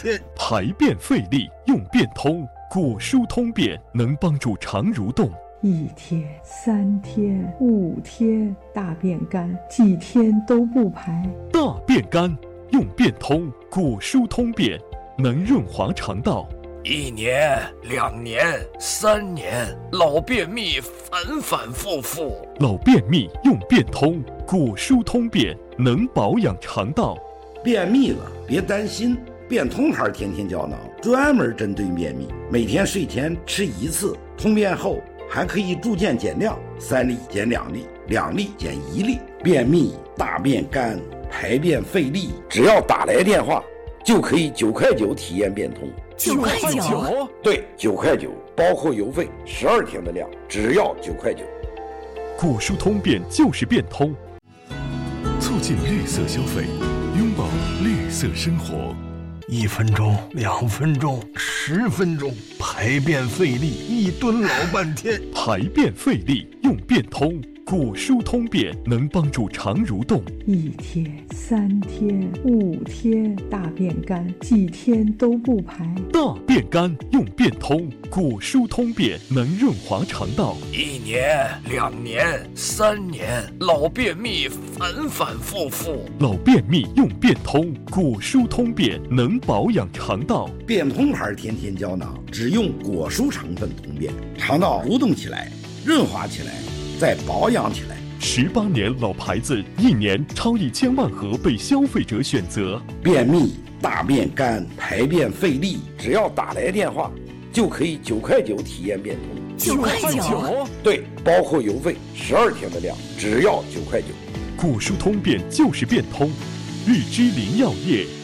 天。 排便费力用便通，果蔬通便能帮助肠蠕动。 1天、3天、5天，大便干，几天都不排。 大便干用便通，果蔬通便能润滑肠道。 1年、2年、3年，老便秘反反复复。 老便秘用便通，果蔬通便能保养肠道。 便秘了别担心，便通牌天天胶囊专门针对便秘，每天睡前吃1次，通便后还可以逐渐减量，3粒减2粒，2粒减1粒。便秘、大便干、排便费力，只要打来电话，就可以9块9体验便通。 9块9？ 对，9块9，包括邮费，12天的量，只要9块9。 果蔬通便就是便通， 促进绿色消费，拥抱绿色生活。 1分钟、2分钟、10分钟，排便费力1吨老半天。 排便费力用便通，果蔬通便能帮助肠蠕动。 1天、3天、5天，大便干，几天都不排。 大便干用便通，果蔬通便能润滑肠道。 1年、2年、3年，老便秘反反复复。 老便秘用便通，果蔬通便能保养肠道。 便通牌天天胶囊只用果蔬成分通便，肠道蠕动起来，润滑起来，再保养起来。 18年老牌子，1年超1000万盒被消费者选择。 便秘、大便干、排便费力，只要打来电话，就可以9块9体验便通。 9块9？ 对，包括邮费，12天的量，只要9块9。 果蔬通便就是便通，日之林药业。